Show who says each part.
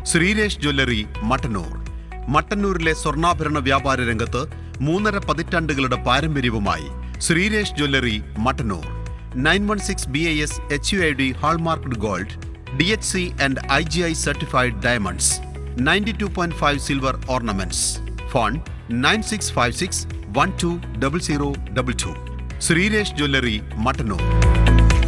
Speaker 1: Sreeresh jewellery, Mattannur. മട്ടന്നൂരിലെ സ്വർണ്ണാഭരണ വ്യാപാര രംഗത്ത് 3.5 പതിറ്റാണ്ടുകളുടെ പാരമ്പര്യവുമായി Sreeresh jewellery, Mattannur. 916 BIS HUID hallmarked gold, DHC and IGI certified diamonds, 92.5 silver ornaments. Phone 9656 120022. Sreeresh jewellery, Mattannur.